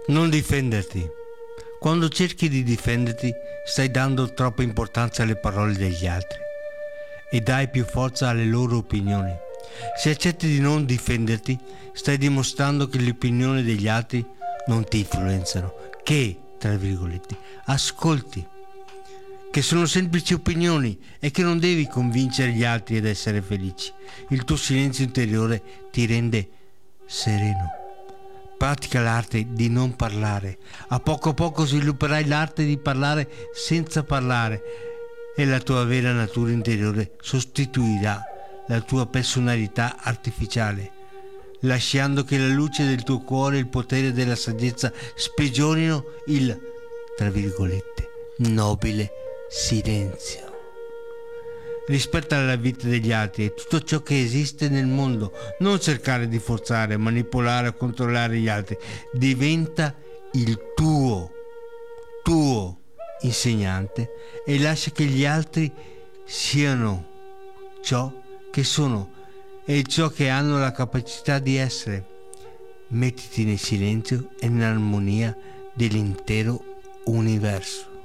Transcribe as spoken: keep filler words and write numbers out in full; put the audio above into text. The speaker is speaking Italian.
Non difenderti. Quando cerchi di difenderti, stai dando troppa importanza alle parole degli altri e dai più forza alle loro opinioni. Se accetti di non difenderti, stai dimostrando che le opinioni degli altri non ti influenzano, che, tra virgolette, ascolti, che sono semplici opinioni e che non devi convincere gli altri ad essere felici. Il tuo silenzio interiore ti rende sereno. Pratica l'arte di non parlare. A poco a poco svilupperai l'arte di parlare senza parlare e la tua vera natura interiore sostituirà la tua personalità artificiale, lasciando che la luce del tuo cuore e il potere della saggezza sprigionino il, tra virgolette, nobile silenzio. Rispetta la vita degli altri e tutto ciò che esiste nel mondo. Non cercare di forzare, manipolare o controllare gli altri. Diventa il tuo, tuo insegnante e lascia che gli altri siano ciò che sono e ciò che hanno la capacità di essere. Mettiti nel silenzio e nell'armonia dell'intero universo.